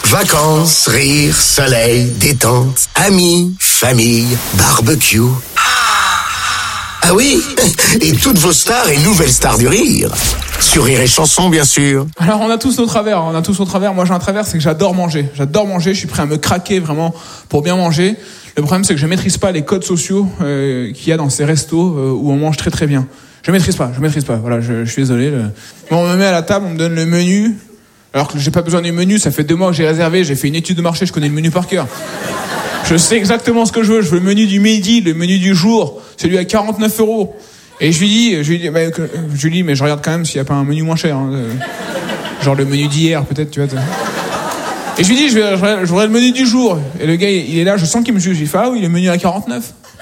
Vacances, rire, soleil, détente, amis, famille, barbecue. Ah oui, et toutes vos stars et nouvelles stars du rire. Sur Rire et Chanson, bien sûr. Alors, on a tous nos travers. Moi, j'ai un travers, c'est que j'adore manger. Je suis prêt à me craquer vraiment pour bien manger. Le problème, c'est que je maîtrise pas les codes sociaux qu'il y a dans ces restos où on mange très très bien. Je maîtrise pas. Voilà, je suis désolé. Bon, on me met à la table, on me donne le menu. Alors que j'ai pas besoin du menu, ça fait 2 mois que j'ai réservé, j'ai fait une étude de marché, je connais le menu par cœur. Je sais exactement ce que je veux. Je veux le menu du midi, le menu du jour, celui à 49 €. Et je lui dis, mais je regarde quand même s'il n'y a pas un menu moins cher. Hein, genre le menu d'hier, peut-être, tu vois. Et je lui dis, je voudrais le menu du jour. Et le gars, il est là, je sens qu'il me juge. Il fait, ah oui, le menu à 49.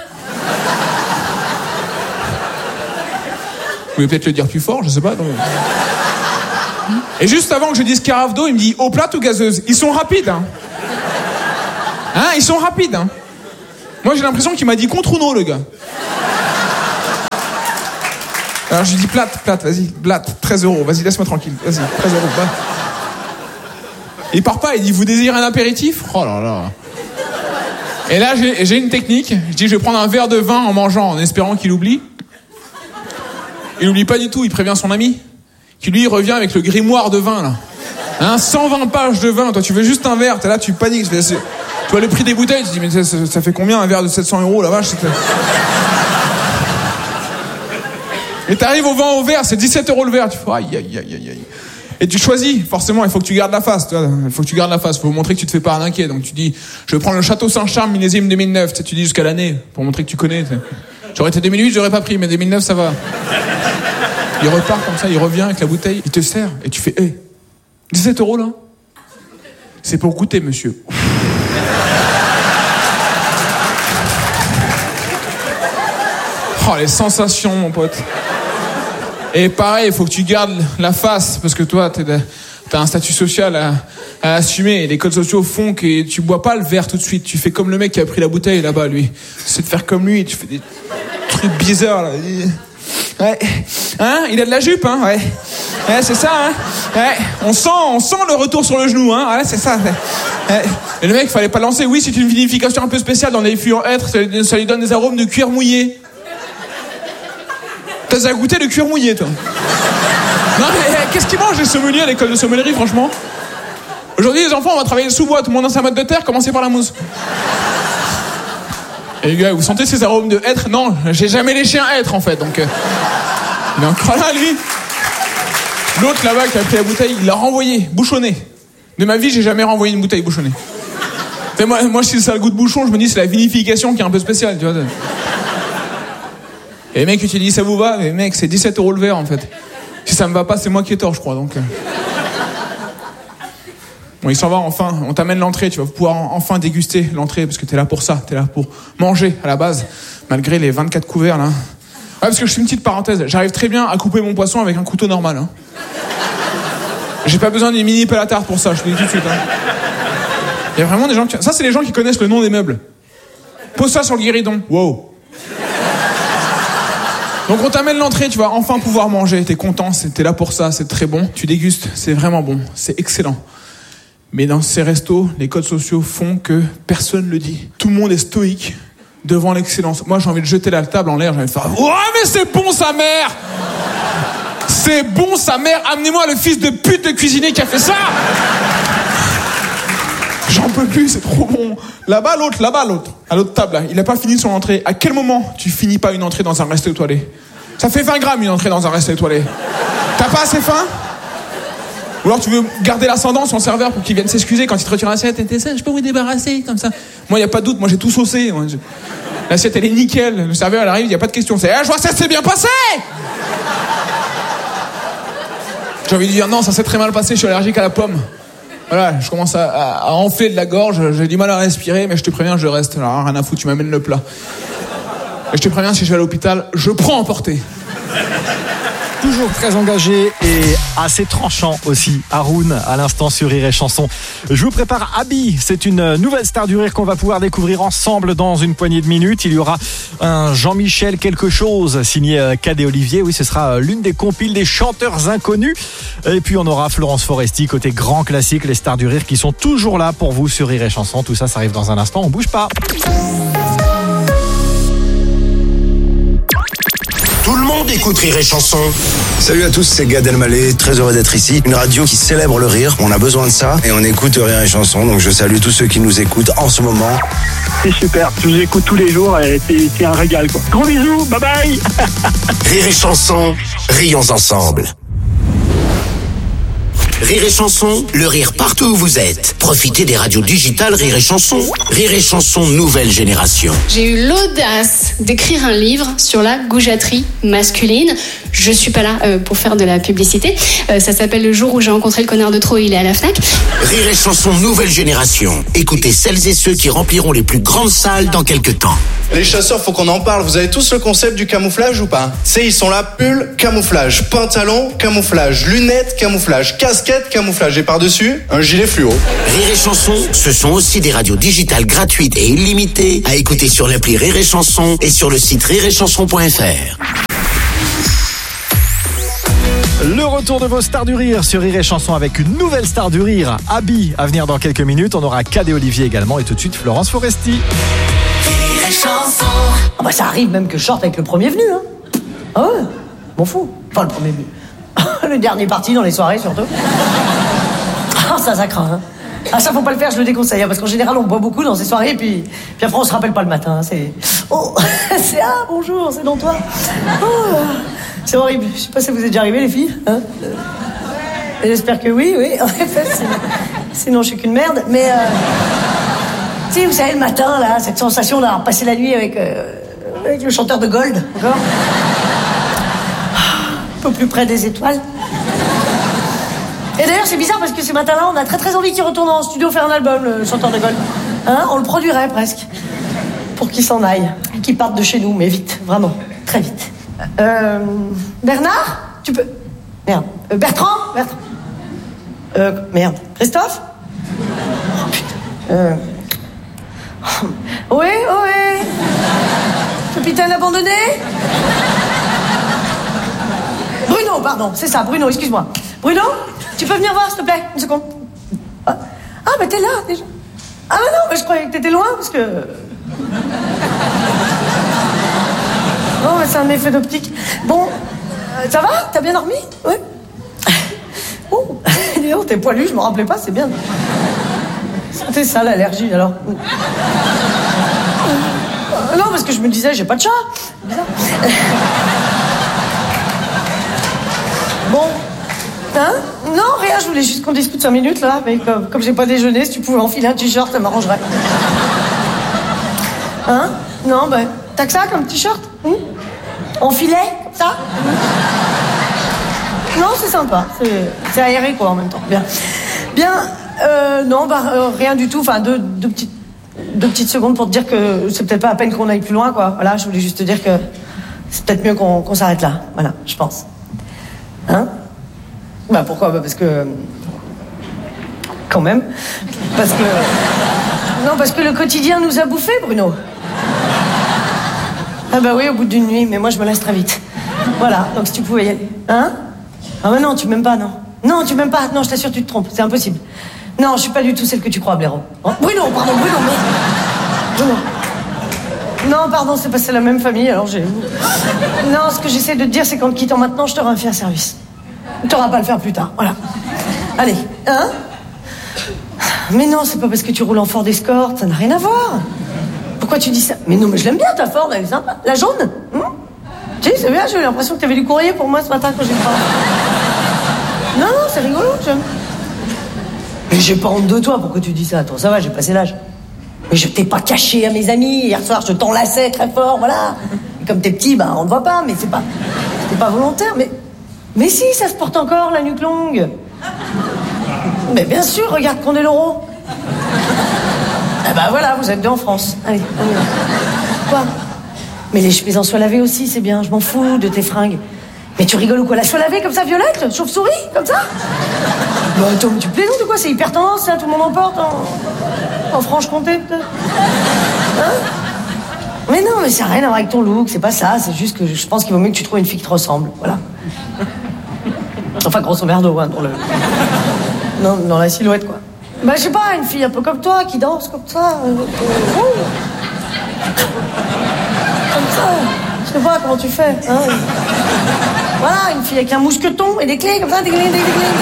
Vous pouvez peut-être le dire plus fort, je sais pas. Donc... Et juste avant que je dise carafe d'eau, il me dit, eau plate ou gazeuse? Ils sont rapides, hein. Ils sont rapides, hein. Moi, j'ai l'impression qu'il m'a dit contre ou non, le gars. Alors, je lui dis plate, vas-y, plate, 13 €, vas-y, laisse-moi tranquille, vas-y, 13 €, bah. Il part pas, il dit, vous désirez un apéritif? Oh là là. Et là, j'ai une technique, je dis, je vais prendre un verre de vin en mangeant, en espérant qu'il oublie. Il oublie pas du tout, il prévient son ami, qui lui revient avec le grimoire de vin, là. 120 pages de vin, toi, tu veux juste un verre, t'es là, tu paniques, tu vois le prix des bouteilles, tu te dis, mais ça fait combien un verre de 700 €, la vache? Et t'arrives au vin au verre, c'est 17 € le verre. Tu fais aïe. Et tu choisis, forcément, il faut que tu gardes la face. Il faut montrer que tu te fais pas arnaquer. Donc tu dis, je vais prendre le Château Saint-Charles millésime 2009. Tu dis jusqu'à l'année, pour montrer que tu connais. J'aurais été 2008, j'aurais pas pris, mais 2009, ça va. Il repart comme ça, il revient avec la bouteille, il te sert. Et tu fais, 17 € là? C'est pour goûter, monsieur. Oh, les sensations, mon pote. Et pareil, il faut que tu gardes la face, parce que toi, t'as un statut social à assumer. Et les codes sociaux font que tu bois pas le verre tout de suite. Tu fais comme le mec qui a pris la bouteille là-bas, lui. C'est de faire comme lui, et tu fais des trucs bizarres, là. Ouais. Il a de la jupe, hein, ouais. Ouais, c'est ça, hein. Ouais. On sent le retour sur le genou, hein. Ouais, c'est ça. Ouais. Et le mec, fallait pas lancer. Oui, c'est une vinification un peu spéciale dans les fûts en hêtre. Ça lui donne des arômes de cuir mouillé. T'as déjà goûté le cuir mouillé, toi? Non, mais qu'est-ce qu'ils mangent les sommeliers à l'école de sommellerie, franchement? Aujourd'hui, les enfants, on va travailler le sous-bois, tout le monde dans sa mode de terre, commencez par la mousse. Et les gars, vous sentez ces arômes de hêtre? Non, j'ai jamais léché un hêtre, en fait, donc... Il est encore là, lui. L'autre, là-bas, qui a pris la bouteille, il l'a renvoyée, bouchonnée. De ma vie, j'ai jamais renvoyé une bouteille bouchonnée. Et moi, si ça a le goût de bouchon, je me dis, c'est la vinification qui est un peu spéciale, tu vois. Et les mecs, tu dis, ça vous va? Mais mec, c'est 17 € le verre, en fait. Si ça me va pas, c'est moi qui ai tort, je crois, donc... Bon, il s'en va, enfin. On t'amène l'entrée, tu vas pouvoir enfin déguster l'entrée, parce que t'es là pour ça. T'es là pour manger, à la base, malgré les 24 couverts, là. Ouais, parce que je fais une petite parenthèse. J'arrive très bien à couper mon poisson avec un couteau normal, hein. J'ai pas besoin d'une mini pelle à tarte pour ça, je te le dis tout de suite, hein. Il y a vraiment des gens qui... Ça, c'est les gens qui connaissent le nom des meubles. Pose ça sur le guéridon. Wow. Donc on t'amène l'entrée, tu vas enfin pouvoir manger. T'es content, t'es là pour ça, c'est très bon. Tu dégustes, c'est vraiment bon, c'est excellent. Mais dans ces restos, les codes sociaux font que personne le dit. Tout le monde est stoïque devant l'excellence. Moi, j'ai envie de jeter la table en l'air, j'ai envie de faire « Ouais, mais c'est bon, sa mère ! C'est bon, sa mère! Amenez-moi le fils de pute de cuisinier qui a fait ça !» J'en peux plus, c'est trop bon. Là-bas, l'autre, à l'autre table, là, il a pas fini son entrée. À quel moment tu finis pas une entrée dans un resto étoilé? Ça fait 20 grammes une entrée dans un resto étoilé. T'as pas assez faim? Ou alors tu veux garder l'ascendant sur le serveur pour qu'il vienne s'excuser quand il te retire l'assiette. Et t'es ça, je peux vous débarrasser comme ça. Moi, y a pas de doute, moi j'ai tout saucé. L'assiette, elle est nickel. Le serveur, elle arrive, y a pas de question. C'est, je vois ça s'est bien passé! J'ai envie de dire, non, ça s'est très mal passé, je suis allergique à la pomme. Voilà, je commence à enfler de la gorge, j'ai du mal à respirer, mais je te préviens, je reste. Alors, rien à foutre, tu m'amènes le plat. Et je te préviens, si je vais à l'hôpital, je prends emporter. Toujours très engagé et assez tranchant aussi. Haroun, à l'instant sur Rire et Chanson. Je vous prépare Abby. C'est une nouvelle star du rire qu'on va pouvoir découvrir ensemble dans une poignée de minutes. Il y aura un Jean-Michel quelque chose signé Cadet Olivier. Oui, ce sera l'une des compiles des chanteurs inconnus. Et puis on aura Florence Foresti côté grand classique, les stars du rire qui sont toujours là pour vous sur Rire et Chanson. Tout ça, ça arrive dans un instant. On bouge pas. Tout le monde écoute Rire et Chanson. Salut à tous, c'est Gad Elmaleh, très heureux d'être ici. Une radio qui célèbre le rire, on a besoin de ça et on écoute Rire et Chanson. Donc je salue tous ceux qui nous écoutent en ce moment. C'est super, je vous écoute tous les jours et c'est un régal quoi. Gros bisous, bye bye. Rire et Chanson, rions ensemble. Rire et Chanson, le rire partout où vous êtes. Profitez des radios digitales Rire et Chanson. Rire et Chanson, nouvelle génération. J'ai eu l'audace d'écrire un livre sur la goujaterie masculine. Je suis pas là pour faire de la publicité. Ça s'appelle Le jour où j'ai rencontré le connard de trop, il est à la Fnac. Rire et Chanson, nouvelle génération. Écoutez celles et ceux qui rempliront les plus grandes salles dans quelques temps. Les chasseurs, faut qu'on en parle. Vous avez tous le concept du camouflage ou pas? C'est, ils sont là, pull, camouflage, pantalon, camouflage, lunettes, camouflage, casquette, camouflage et par-dessus, un gilet fluo. Rire et Chanson, ce sont aussi des radios digitales gratuites et illimitées à écouter sur l'appli Rire et Chanson et sur le site rireetchanson.fr. Le retour de vos stars du rire sur Rire et Chanson avec une nouvelle star du rire, Abby, à venir dans quelques minutes. On aura Cadet Olivier également et tout de suite Florence Foresti. Rire et Chanson. Ah bah ça arrive même que je sorte avec le premier venu, hein. Ah ouais, m'en fous. Enfin le premier venu. Le dernier parti dans les soirées surtout. Ah ça craint, hein. Ah ça faut pas le faire, je le déconseille, hein, parce qu'en général on boit beaucoup dans ces soirées et puis après on se rappelle pas le matin, hein, c'est... Oh, c'est ah bonjour, c'est dans toi. Oh, c'est horrible, je sais pas si vous êtes déjà arrivées les filles, hein. J'espère que oui, en effet, sinon je suis qu'une merde, mais... Tu sais, vous savez, le matin, là, cette sensation d'avoir passé la nuit avec le chanteur de Gold, encore. Un peu plus près des étoiles. Et d'ailleurs, c'est bizarre parce que ce matin-là, on a très envie qu'il retourne en studio faire un album, le chanteur de Gold. Hein, on le produirait presque. Pour qu'il s'en aille. Et qu'il parte de chez nous, mais vite, vraiment, très vite. Bernard, tu peux... Merde. Bertrand. Merde. Christophe. Oh, putain. Oui. Capitaine abandonné. Bruno, pardon, c'est ça, Bruno, excuse-moi. Bruno, tu peux venir voir, s'il te plaît, une seconde. Ah, bah t'es là, déjà. Ah, bah non, mais je croyais que t'étais loin, parce que... Non, mais c'est un effet d'optique. Bon, ça va? T'as bien dormi? Oui. Oh, d'ailleurs, t'es poilu, je me rappelais pas, c'est bien. C'était ça, l'allergie, alors. Non, parce que je me disais, j'ai pas de chat. C'est bizarre. Bon. Hein? Non, rien, je voulais juste qu'on discute 5 minutes, là. Mais comme j'ai pas déjeuné, si tu pouvais enfiler un t-shirt, ça m'arrangerait. Hein? Non, ben, t'as que ça comme t-shirt? En filet, comme ça? Non, c'est sympa. C'est aéré, quoi, en même temps. Bien. Non, rien du tout. Enfin, deux petites secondes pour te dire que c'est peut-être pas à peine qu'on aille plus loin, quoi. Voilà, je voulais juste te dire que c'est peut-être mieux qu'on s'arrête là. Voilà, je pense. Hein? Bah, pourquoi? Bah, parce que... Quand même. Parce que le quotidien nous a bouffés, Bruno. Ah bah oui, au bout d'une nuit, mais moi, je me laisse très vite. Voilà, donc si tu pouvais y aller. Hein? Ah bah non, tu m'aimes pas, non. Non, tu m'aimes pas. Non, je t'assure, tu te trompes. C'est impossible. Non, je suis pas du tout celle que tu crois, blaireau. Oh, Bruno, mais... Bruno. Non, pardon, c'est la même famille, alors j'ai... Non, ce que j'essaie de te dire, c'est qu'en te quittant maintenant, je t'aurai fait un service. T'auras pas à le faire plus tard, voilà. Allez, hein? Mais non, c'est pas parce que tu roules en Ford Escort, ça n'a rien à voir. Pourquoi tu dis ça? Mais non, mais je l'aime bien, ta Ford, elle est sympa. La jaune? Tu sais, c'est bien, j'ai eu l'impression que t'avais du courrier pour moi ce matin quand j'ai pas... Non, c'est rigolo, j'aime. Mais j'ai pas honte de toi, pourquoi tu dis ça? Attends, ça va, j'ai passé l'âge. Mais je t'ai pas caché à mes amis, hier soir je t'enlaçais très fort, voilà. Et comme t'es petit, bah on te voit pas, mais c'était pas volontaire, mais si, ça se porte encore, la nuque longue. Mais bien sûr, regarde qu'on est l'euro. Eh bah voilà, vous êtes deux en France. Allez, on y va. Quoi? Mais les chemises en soie lavée aussi, c'est bien, je m'en fous de tes fringues. Mais tu rigoles ou quoi? La cheveux lavée comme ça, violette? Chauve-souris? Comme ça? Bah attends, mais tu plaisantes ou quoi? C'est hyper tendance, ça, tout le monde en porte en Franche-Comté, peut-être. Hein? Mais non, mais ça n'a rien à voir avec ton look, c'est pas ça, c'est juste que je pense qu'il vaut mieux que tu trouves une fille qui te ressemble, voilà. Enfin, grosso merdo, hein, dans la silhouette, quoi. Bah, je sais pas, une fille un peu comme toi, qui danse comme ça. Comme ça. Je sais pas comment tu fais, hein. Voilà, une fille avec un mousqueton et des clés, comme ça, des clés.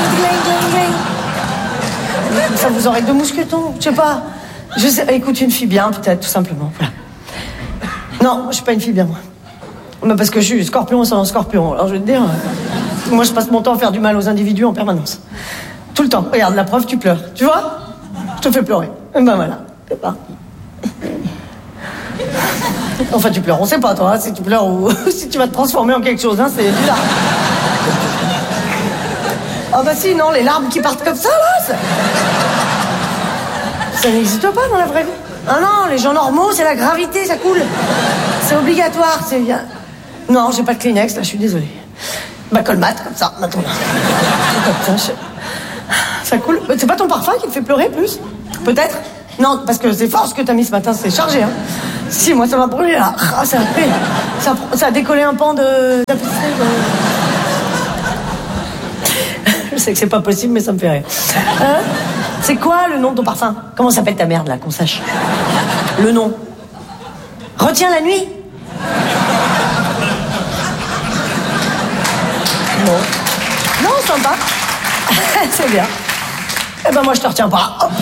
Comme ça, vous aurez 2 mousquetons, je sais pas. Écoute, une fille bien, peut-être, tout simplement, voilà. Non, je suis pas une fille bien, moi. Mais parce que je suis scorpion sans scorpion. Alors, je vais te dire, moi, je passe mon temps à faire du mal aux individus en permanence. Tout le temps. Regarde, la preuve, tu pleures. Tu vois? Je te fais pleurer. Et ben voilà, c'est parti. Enfin, tu pleures, on sait pas, toi, hein, si tu pleures ou si tu vas te transformer en quelque chose, hein, c'est bizarre. Ah bah si, non, les larmes qui partent comme ça, là, ça n'existe pas dans la vraie vie. Ah non, les gens normaux, c'est la gravité, ça coule. C'est obligatoire, c'est bien. Non, j'ai pas de Kleenex, là, je suis désolée. Bah, colmate, comme ça, maintenant. Ça coule. C'est pas ton parfum qui te fait pleurer, plus? Peut-être? Non, parce que c'est fort ce que t'as mis ce matin, c'est chargé, hein. Si, moi, ça m'a brûlé, là. Ah, ça a décollé un pan de... Je sais que c'est pas possible, mais ça me fait rire. Hein? C'est quoi le nom de ton parfum? Comment s'appelle ta merde, là, qu'on sache? Le nom. Retiens la nuit. Bon. Non, sympa. C'est bien. Eh ben, moi, je te retiens pas. Hop.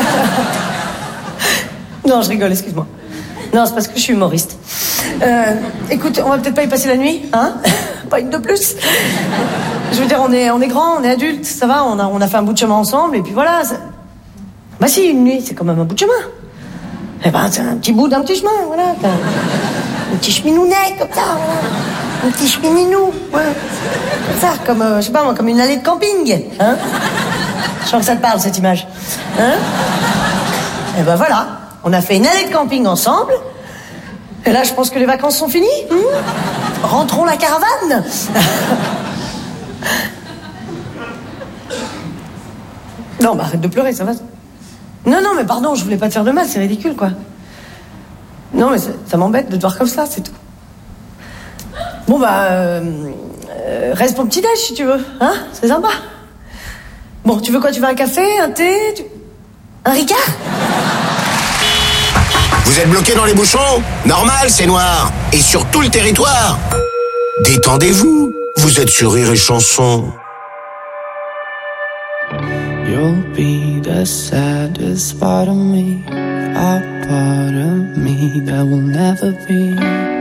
Non, je rigole, excuse-moi. Non, c'est parce que je suis humoriste. Écoute, on va peut-être pas y passer la nuit, hein? Pas une de plus. Je veux dire, on est grands, on est adultes, ça va, on a fait un bout de chemin ensemble, et puis voilà. Bah si, une nuit, c'est quand même un bout de chemin. Eh ben, c'est un petit bout d'un petit chemin, voilà. Un petit cheminounet, comme ça, voilà. Un petit chemininou, ouais. Comme ça, comme, je sais pas moi, comme une allée de camping, hein? Je sens que ça te parle, cette image. Hein? Eh ben voilà, on a fait une allée de camping ensemble. Et là, je pense que les vacances sont finies. Rentrons la caravane. Non, bah arrête de pleurer, ça va. Non, mais pardon, je voulais pas te faire de mal, c'est ridicule, quoi. Non, mais ça m'embête de te voir comme ça, c'est tout. Bon, bah, reste pour le petit-déj, si tu veux, hein? C'est sympa. Bon, tu veux quoi? Tu veux un café, un thé, un Ricard? Vous êtes bloqué dans les bouchons? Normal, c'est noir. Et sur tout le territoire. Détendez-vous. Vous êtes sur Rire et Chanson. You'll be the saddest part of me, a part of me that will never be